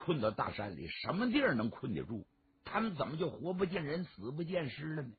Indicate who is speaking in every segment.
Speaker 1: 困到大山里，什么地儿能困得住？他们怎么就活不见人，死不见尸了呢？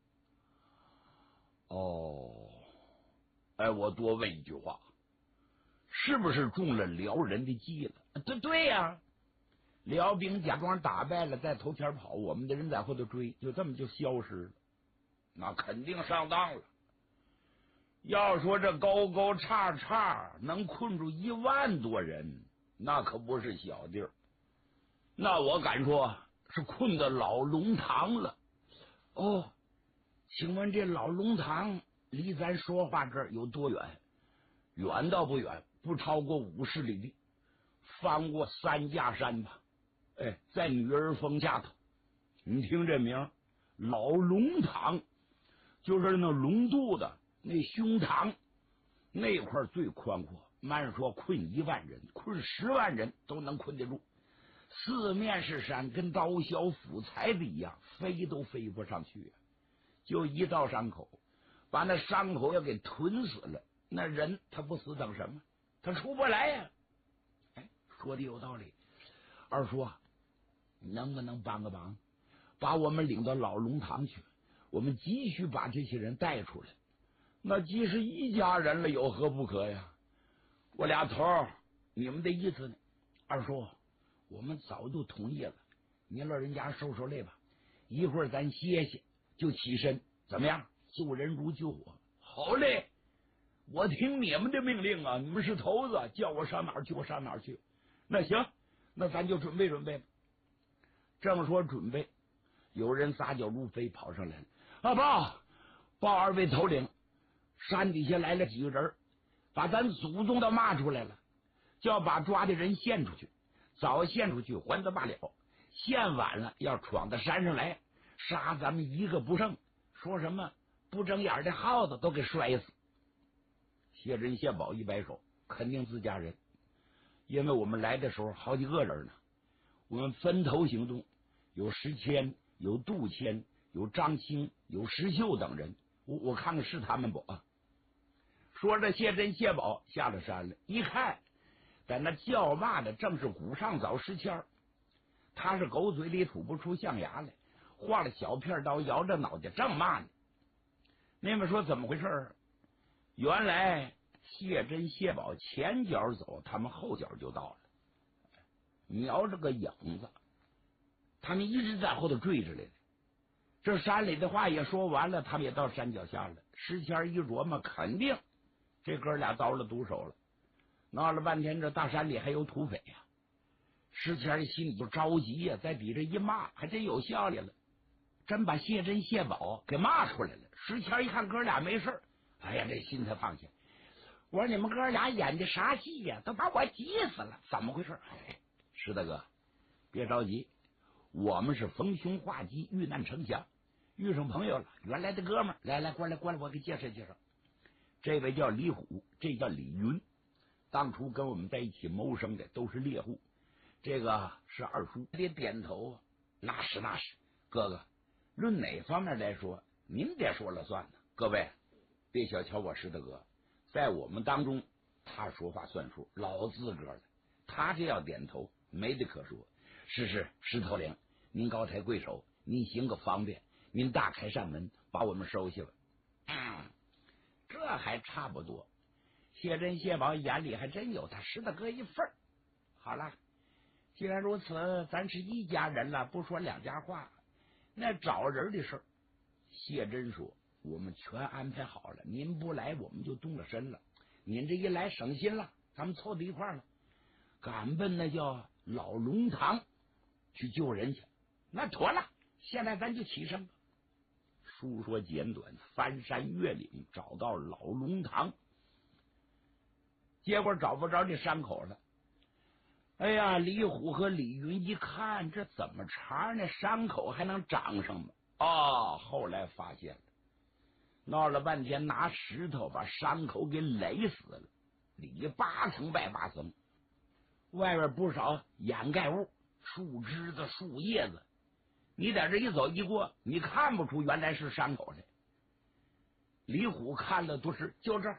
Speaker 1: 哦，哎，我多问一句话，是不是中了辽人的计了？对呀，辽兵假装打败了，在头前跑，我们的人在后头追，就这么就消失了。那肯定上当了。要说这高高叉叉能困住1万多人，那可不是小地儿。那我敢说是困到老龙塘了。哦，请问这老龙塘离咱说话这儿有多远？远倒不远，不超过50里地，翻过3架山吧。哎，在女儿峰下头。你听这名，老龙塘，就是那龙肚子那胸膛那块最宽阔。慢说困1万人，困10万人都能困得住。四面是山，跟刀削斧柴的一样，飞都飞不上去。就一道伤口，把那伤口要给吞死了，那人他不死等什么？他出不来呀！哎，说的有道理。二叔啊，能不能帮个忙，把我们领到老龙塘去？我们急需把这些人带出来。那既是一家人了，有何不可呀？我俩头，你们的意思呢？二叔，我们早就同意了，您老人家受受累吧，一会儿咱歇歇就起身，怎么样？救人如救火。好嘞，我听你们的命令啊，你们是头子，叫我上哪儿去我上哪儿去。那行，那咱就准备准备吧。正说准备，有人撒脚如飞跑上来了。报二位头领，山底下来了几个人，把咱祖宗都骂出来了，就要把抓的人献出去。早献出去还得罢了，献晚了要闯到山上来，杀咱们一个不剩，说什么不睁眼的耗子都给摔死。谢珍谢宝一摆手，肯定自家人，因为我们来的时候好几个人呢，我们分头行动，有石谦，有杜谦，有张青，有石秀等人，我看看是他们不啊？说着，谢珍谢宝下了山了，一看在那叫骂的正是古上早石谦，他是狗嘴里吐不出象牙来，画了小片刀，摇着脑袋正骂呢。那么说怎么回事？原来谢珍谢宝前脚走，他们后脚就到了，瞄着个影子，他们一直在后头追着来的。这山里的话也说完了，他们也到山脚下了。石谦一琢磨，肯定这哥俩到了毒手了。闹了半天，这大山里还有土匪呀！石谦心里就着急呀，再比这一骂，还真有效力了，真把谢珍谢宝给骂出来了。石谦一看哥俩没事，哎呀，这心才放下。我说你们哥俩演的啥戏呀？都把我急死了，怎么回事？哎，石大哥，别着急，我们是逢凶化吉，遇难成祥，遇上朋友了，原来的哥们儿。来，过来，我给介绍介绍。这位叫李虎，这叫李云，当初跟我们在一起谋生的，都是猎户。这个是二叔，得点头啊。那是，哥哥，论哪方面来说，您得说了算呢。各位别小瞧我石大哥，在我们当中，他说话算数，老资格了。他这要点头，没得可说。是，石头领，您高抬贵手，您行个方便，您大开扇门，把我们收下吧。这还差不多。谢珍谢宝眼里还真有他石大哥一份儿。好了，既然如此，咱是一家人了，不说两家话。那找人的事儿，谢珍说我们全安排好了，您不来我们就动了身了。您这一来省心了，咱们凑到一块儿了，赶奔那叫老龙塘去救人去。那妥了，现在咱就起身吧。书说简短，翻山越岭找到老龙塘，结果找不着这山口了。哎呀，李虎和李云一看，这怎么茬呢？山口还能长上吗？后来发现了，闹了半天拿石头把山口给垒死了，里8层外8层，外边不少掩盖物，树枝子树叶子，你在这一走一过，你看不出原来是山口来。李虎看了都是就这儿。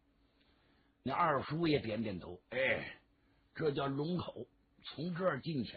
Speaker 1: 那二叔也点点头，哎，这叫龙口，从这儿进去